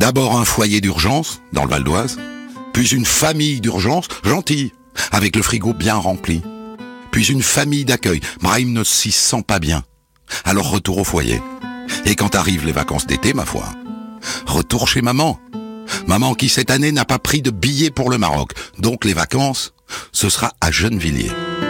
D'abord un foyer d'urgence, dans le Val d'Oise, puis une famille d'urgence, gentille, avec le frigo bien rempli, puis une famille d'accueil. Brahim ne s'y sent pas bien. Alors retour au foyer. Et quand arrivent les vacances d'été, ma foi, retour chez maman. Maman qui cette année n'a pas pris de billet pour le Maroc. Donc les vacances, ce sera à Gennevilliers.